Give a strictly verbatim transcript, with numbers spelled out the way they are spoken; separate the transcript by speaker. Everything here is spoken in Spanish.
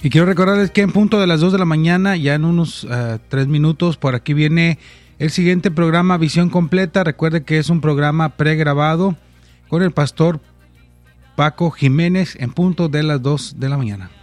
Speaker 1: Y quiero recordarles que en punto de las dos de la mañana, ya en unos uh, tres minutos, por aquí viene el siguiente programa, Visión Completa. Recuerde que es un programa pregrabado con el pastor Paco Jiménez en punto de las dos de la mañana.